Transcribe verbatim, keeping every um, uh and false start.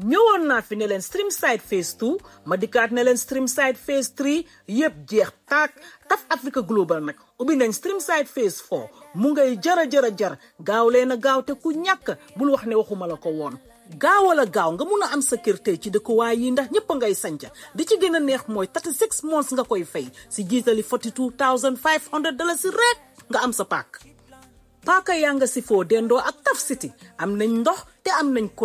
ñëwoon naa fi ne leen Streamside phase two ma dikkaat ne leen Streamside phase three yëpp jeex taak Taf Africa Global nag ubbi nañ Streamside phase four mu ngay jara jara jar gaaw leen a gaaw te ku ñàkk bul wax ne waxuma la ko woon gaaw wala gaaw nga mun a am sa kër tey ci dëkkuwaay yi ndax ñëpp a ngay sanca di ci gën a neex mooy thirty-six months nga koy fay si jiitali forty-two thousand five hundred dollars si rek nga am sa paak paaka yaa nga si foo dendoo ak Taf City am nañ ndox te am nañ